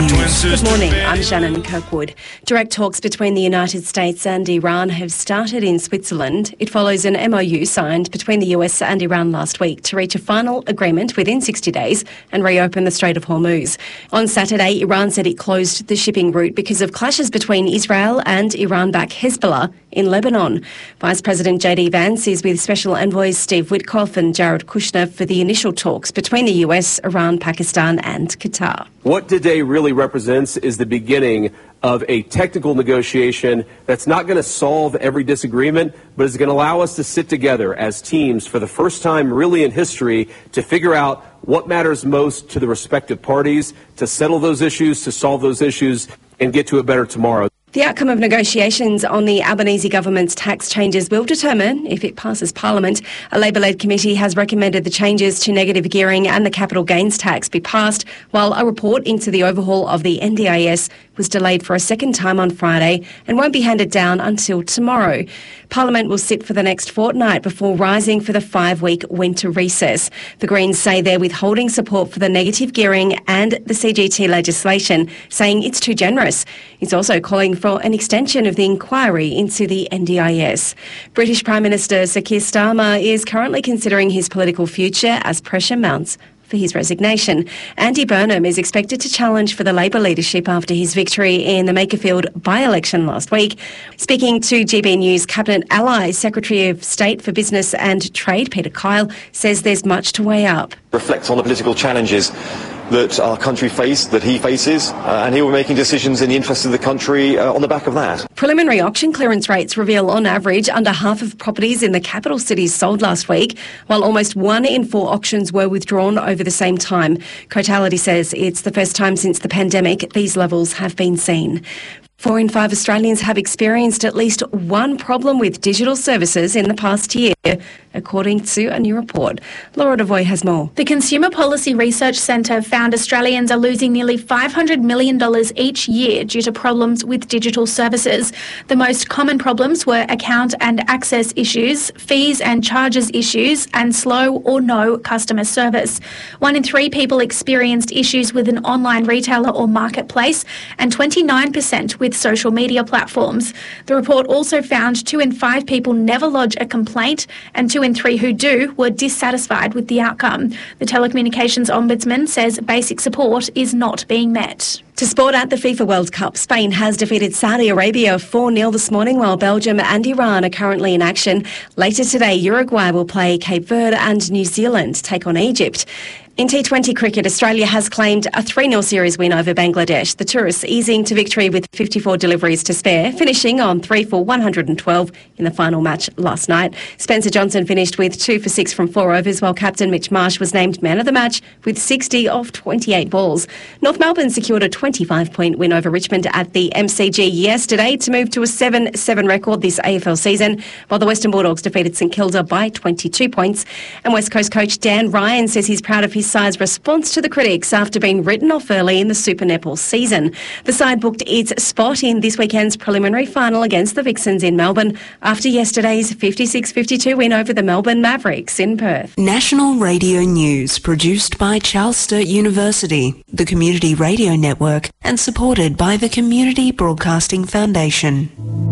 News. Good morning, I'm Shannon Kirkwood. Direct talks between the United States and Iran have started in Switzerland. It follows an MOU signed between the US and Iran last week to reach a final agreement within 60 days and reopen the Strait of Hormuz. On Saturday, Iran said it closed the shipping route because of clashes between Israel and Iran-backed Hezbollah in Lebanon. Vice President JD Vance is with Special Envoys Steve Witkoff and Jared Kushner for the initial talks between the US, Iran, Pakistan and Qatar. What today really represents is the beginning of a technical negotiation that's not going to solve every disagreement, but is going to allow us to sit together as teams for the first time really in history to figure out what matters most to the respective parties, to settle those issues, to solve those issues, and get to a better tomorrow. The outcome of negotiations on the Albanese government's tax changes will determine if it passes Parliament. A Labor-led committee has recommended the changes to negative gearing and the capital gains tax be passed, while a report into the overhaul of the NDIS was delayed for a second time on Friday and won't be handed down until tomorrow. Parliament will sit for the next fortnight before rising for the 5-week winter recess. The Greens say they're withholding support for the negative gearing and the CGT legislation, saying it's too generous. It's also calling for an extension of the inquiry into the NDIS. British Prime Minister Sir Keir Starmer is currently considering his political future as pressure mounts for his resignation. Andy Burnham is expected to challenge for the Labor leadership after his victory in the Makerfield by-election last week. Speaking to GB News, Cabinet ally Secretary of State for Business and Trade Peter Kyle says there's much to weigh up. Reflects on the political challenges that our country that he faces, and he will be making decisions in the interest of the country on the back of that. Preliminary auction clearance rates reveal on average under half of properties in the capital cities sold last week, while almost 1 in 4 auctions were withdrawn over the same time. Cotality says it's the first time since the pandemic these levels have been seen. 4 in 5 Australians have experienced at least one problem with digital services in the past year, according to a new report. Laura Devoy has more. The Consumer Policy Research Centre found Australians are losing nearly $500 million each year due to problems with digital services. The most common problems were account and access issues, fees and charges issues, and slow or no customer service. 1 in 3 people experienced issues with an online retailer or marketplace, and 29% with social media platforms. The report also found 2 in 5 people never lodge a complaint, and 2 in 3 who do were dissatisfied with the outcome. The Telecommunications Ombudsman says basic support is not being met. To sport at the FIFA World Cup, Spain has defeated Saudi Arabia 4-0 this morning, while Belgium and Iran are currently in action. Later today, Uruguay will play Cape Verde and New Zealand take on Egypt. In T20 cricket, Australia has claimed a 3-0 series win over Bangladesh. The tourists easing to victory with 54 deliveries to spare, finishing on 3 for 112 in the final match last night. Spencer Johnson finished with 2 for 6 from 4 overs, while captain Mitch Marsh was named man of the match with 60 off 28 balls. North Melbourne secured a 25-point win over Richmond at the MCG yesterday to move to a 7-7 record this AFL season, while the Western Bulldogs defeated St Kilda by 22 points. And West Coast coach Dan Ryan says he's proud of his side's response to the critics after being written off early in the Super Netball season. The side booked its spot in this weekend's preliminary final against the Vixens in Melbourne after yesterday's 56-52 win over the Melbourne Mavericks in Perth. National Radio News, produced by Charles Sturt University, the Community Radio Network, and supported by the Community Broadcasting Foundation.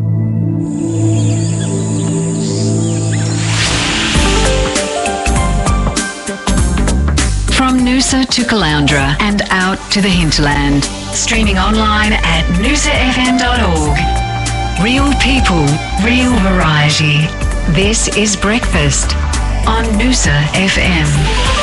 From Noosa to Caloundra and out to the hinterland. Streaming online at noosafm.org. Real people, real variety. This is Breakfast on Noosa FM.